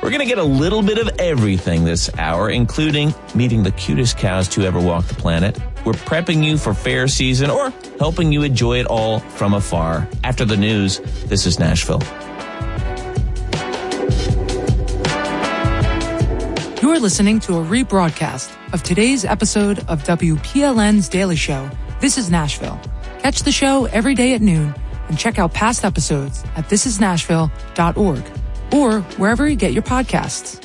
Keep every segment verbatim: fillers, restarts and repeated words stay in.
We're going to get a little bit of everything this hour, including meeting the cutest cows to ever walk the planet. We're prepping you for fair season or helping you enjoy it all from afar. After the news, this is Nashville. You're listening to a rebroadcast of today's episode of W P L N's Daily Show, This is Nashville. Catch the show every day at noon and check out past episodes at this is nashville dot org or wherever you get your podcasts.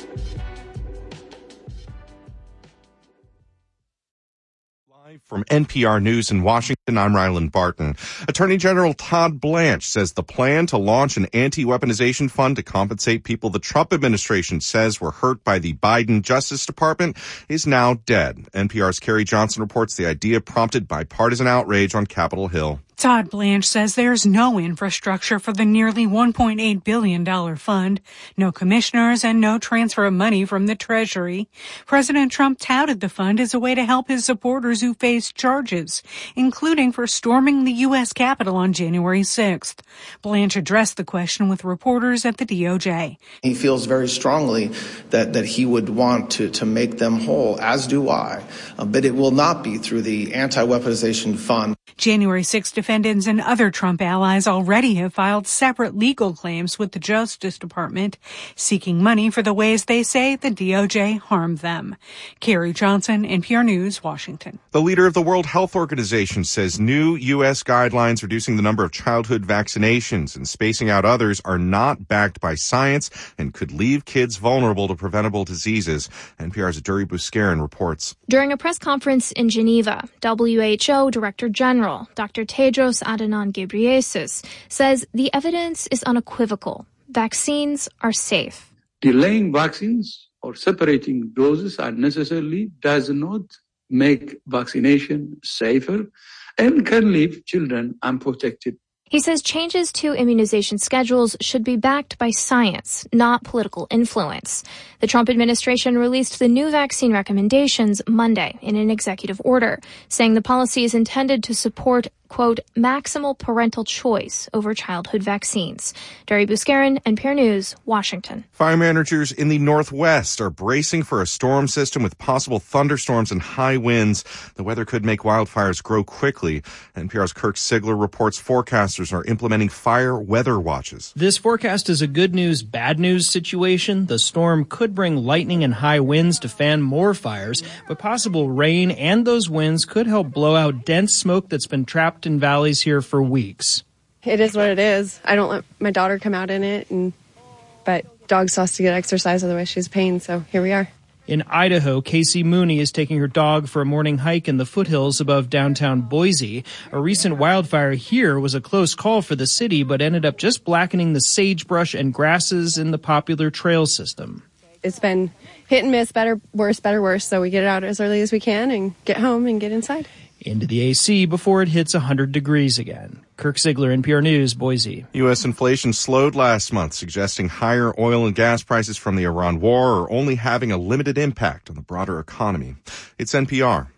From N P R News in Washington, I'm Ryland Barton. Attorney General Todd Blanche says the plan to launch an anti-weaponization fund to compensate people the Trump administration says were hurt by the Biden Justice Department is now dead. N P R's Carrie Johnson reports the idea prompted bipartisan outrage on Capitol Hill. Todd Blanche says there's no infrastructure for the nearly one point eight billion dollars fund, no commissioners, and no transfer of money from the Treasury. President Trump touted the fund as a way to help his supporters who face charges, including for storming the U S Capitol on January sixth. Blanche addressed the question with reporters at the D O J. He feels very strongly that, that he would want to, to make them whole, as do I, uh, but it will not be through the anti-weaponization fund. January sixth defendants and other Trump allies already have filed separate legal claims with the Justice Department, seeking money for the ways they say the D O J harmed them. Carrie Johnson, N P R News, Washington. The leader of the World Health Organization says new U S guidelines reducing the number of childhood vaccinations and spacing out others are not backed by science and could leave kids vulnerable to preventable diseases. N P R's Duri Buscarin reports. During a press conference in Geneva, W H O Director General Doctor Tedros Adhanom Ghebreyesus says the evidence is unequivocal. Vaccines are safe. Delaying vaccines or separating doses unnecessarily does not make vaccination safer and can leave children unprotected. He says changes to immunization schedules should be backed by science, not political influence. The Trump administration released the new vaccine recommendations Monday in an executive order, saying the policy is intended to support, quote, maximal parental choice over childhood vaccines. Duri Buscarin, N P R News, Washington. Fire managers in the Northwest are bracing for a storm system with possible thunderstorms and high winds. The weather could make wildfires grow quickly. N P R's Kirk Sigler reports forecasters are implementing fire weather watches. This forecast is a good news, bad news situation. The storm could bring lightning and high winds to fan more fires, but possible rain and those winds could help blow out dense smoke that's been trapped in valleys here for weeks. It is what it is. I don't let my daughter come out in it, and but dog still has to get exercise, otherwise she's pain, so here we are. In Idaho, Casey Mooney is taking her dog for a morning hike in the foothills above downtown Boise. A recent wildfire here was a close call for the city, but ended up just blackening the sagebrush and grasses in the popular trail system. It's been hit and miss, better, worse, better, worse, so we get it out as early as we can and get home and get inside. Into the A C before it hits one hundred degrees again. Kirk Sigler, N P R News, Boise. U S inflation slowed last month, suggesting higher oil and gas prices from the Iran war are only having a limited impact on the broader economy. It's N P R.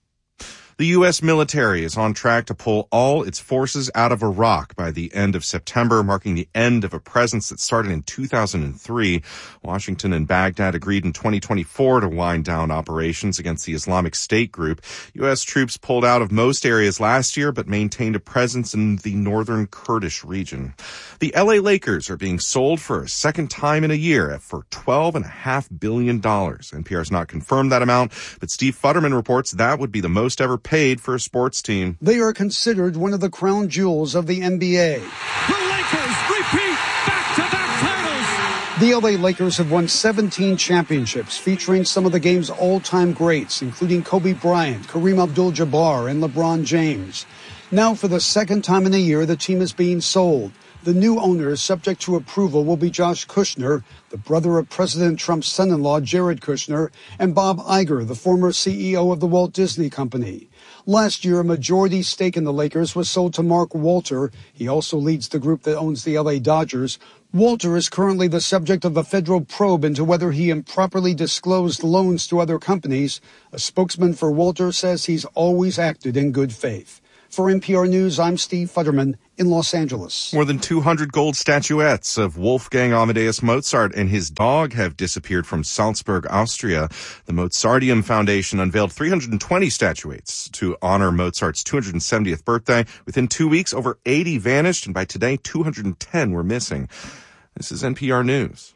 The U S military is on track to pull all its forces out of Iraq by the end of September, marking the end of a presence that started in two thousand three. Washington and Baghdad agreed in twenty twenty-four to wind down operations against the Islamic State group. U S troops pulled out of most areas last year, but maintained a presence in the northern Kurdish region. The L A Lakers are being sold for a second time in a year for twelve point five billion dollars. N P R has not confirmed that amount, but Steve Futterman reports that would be the most ever paid for a sports team. They are considered one of the crown jewels of the N B A. The Lakers repeat back-to-back titles. The L A Lakers have won seventeen championships, featuring some of the game's all-time greats, including Kobe Bryant, Kareem Abdul-Jabbar, and LeBron James. Now, for the second time in a year, the team is being sold. The new owners, subject to approval, will be Josh Kushner, the brother of President Trump's son-in-law, Jared Kushner, and Bob Iger, the former C E O of the Walt Disney Company. Last year, a majority stake in the Lakers was sold to Mark Walter. He also leads the group that owns the L A Dodgers. Walter is currently the subject of a federal probe into whether he improperly disclosed loans to other companies. A spokesman for Walter says he's always acted in good faith. For N P R News, I'm Steve Futterman in Los Angeles. More than two hundred gold statuettes of Wolfgang Amadeus Mozart and his dog have disappeared from Salzburg, Austria. The Mozarteum Foundation unveiled three hundred twenty statuettes to honor Mozart's two hundred seventieth birthday. Within two weeks, over eighty vanished, and by today, two hundred ten were missing. This is N P R News.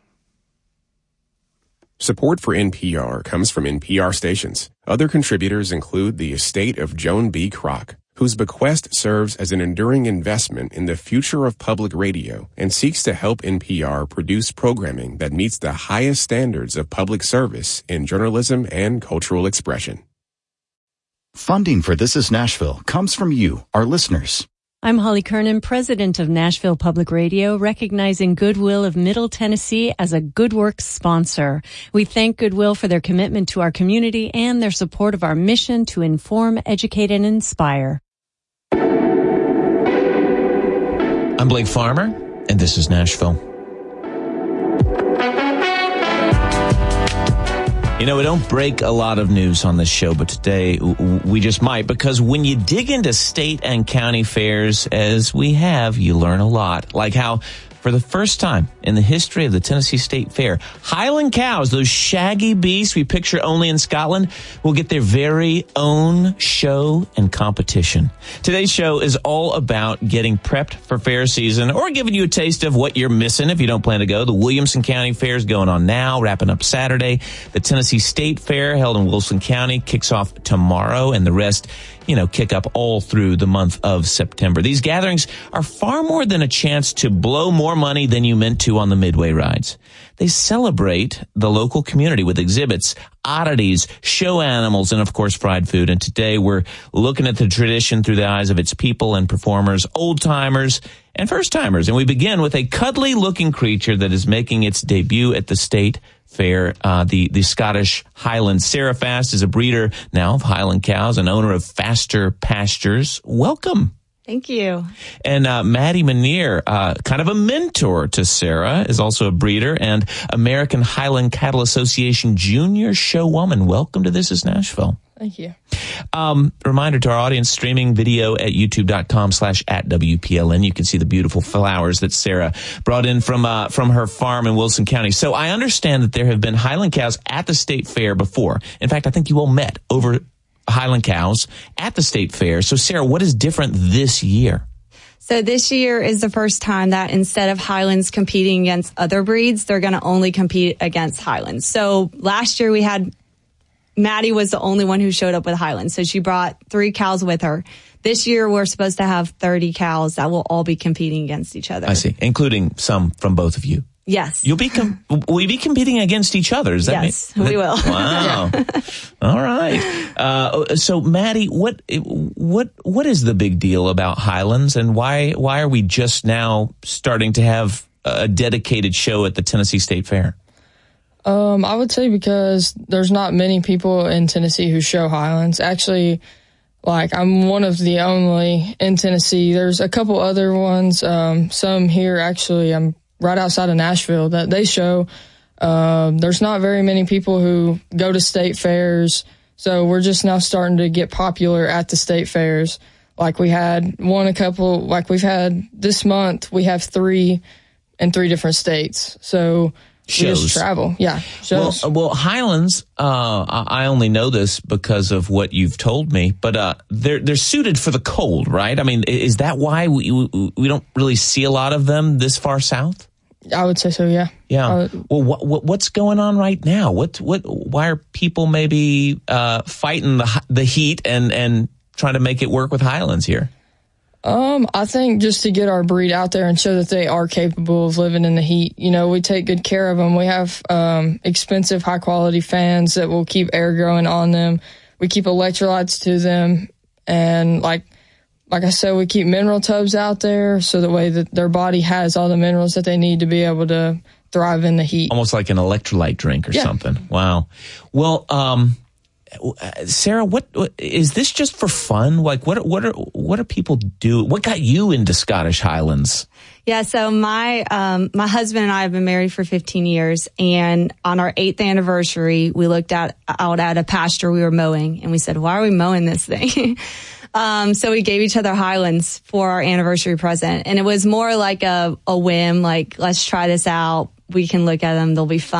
Support for N P R comes from N P R stations. Other contributors include the estate of Joan B. Kroc, whose bequest serves as an enduring investment in the future of public radio and seeks to help N P R produce programming that meets the highest standards of public service in journalism and cultural expression. Funding for This Is Nashville comes from you, our listeners. I'm Holly Kernan, president of Nashville Public Radio, recognizing Goodwill of Middle Tennessee as a Good Works sponsor. We thank Goodwill for their commitment to our community and their support of our mission to inform, educate, and inspire. I'm Blake Farmer, and this is Nashville. You know, we don't break a lot of news on this show, but today we just might, because when you dig into state and county fairs, as we have, you learn a lot. Like how, for the first time in the history of the Tennessee State Fair, Highland cows, those shaggy beasts we picture only in Scotland, will get their very own show and competition. Today's show is all about getting prepped for fair season, or giving you a taste of what you're missing if you don't plan to go. The Williamson County Fair is going on now, wrapping up Saturday. The Tennessee State Fair, held in Wilson County, kicks off tomorrow, and the rest, you know, kick up all through the month of September. These gatherings are far more than a chance to blow more money than you meant to on the Midway rides. They celebrate the local community with exhibits, oddities, show animals, and of course fried food. And today we're looking at the tradition through the eyes of its people and performers, old-timers and first-timers. And we begin with a cuddly-looking creature that is making its debut at the State Fair. Uh, the, the Scottish Highland. Sarah Fast is a breeder now of Highland cows and owner of Faster Pastures. Welcome. Thank you. And uh, Maddie Manier, uh, kind of a mentor to Sarah, is also a breeder and American Highland Cattle Association Junior Showwoman. Welcome to This Is Nashville. Thank you. Um, reminder to our audience, streaming video at youtube.com slash at WPLN. You can see the beautiful flowers that Sarah brought in from uh, from her farm in Wilson County. So I understand that there have been Highland cows at the State Fair before. In fact, I think you all met over Highland cows at the State Fair. So Sarah, what is different this year? So this year is the first time that instead of Highlands competing against other breeds, they're going to only compete against Highlands. So last year we had, Maddie was the only one who showed up with Highlands. So she brought three cows with her. This year we're supposed to have thirty cows that will all be competing against each other. I see, including some from both of you. Yes. You'll be com- will you be competing against each other? Is that yes, mean? we will. Wow. All right. Uh, so, Maddie, what what what is the big deal about Highlands, and why why are we just now starting to have a dedicated show at the Tennessee State Fair? Um, I would say because there's not many people in Tennessee who show Highlands. Actually, like I'm one of the only in Tennessee. There's a couple other ones. Um, some here actually. I'm right outside of Nashville that they show. Uh, there's not very many people who go to state fairs, so we're just now starting to get popular at the state fairs. Like we had one a couple, like we've had this month, we have three in three different states. So shows. We just travel. Yeah, shows. Well, well Highlands, uh, I only know this because of what you've told me, but uh, they're they're suited for the cold, right? I mean, is that why we we, we don't really see a lot of them this far south? I would say so, yeah. Yeah. Uh, well, what, what what's going on right now? What what why are people maybe uh, fighting the the heat and and trying to make it work with Highlands here? Um, I think just to get our breed out there and show that they are capable of living in the heat. You know, we take good care of them. We have um, expensive, high-quality fans that will keep air growing on them. We keep electrolytes to them. And like like I said, we keep mineral tubs out there so that way that their body has all the minerals that they need to be able to thrive in the heat. Almost like an electrolyte drink or yeah. something. Wow. Well, um... Sarah, what is this just for fun? Like, what what are what are people do? What got you into Scottish Highlands? Yeah, so my um, my husband and I have been married for fifteen years, and on our eighth anniversary, we looked at out at a pasture we were mowing, and we said, "Why are we mowing this thing?" Um, so we gave each other Highlands for our anniversary present. And it was more like a, a whim, like, let's try this out. We can look at them. They'll be fun.